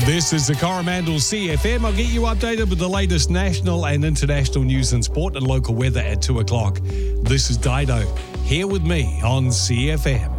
This is the Coromandel CFM. I'll get you updated with the latest national and international news and sport and local weather at 2 o'clock. This is Dido, here with me on CFM.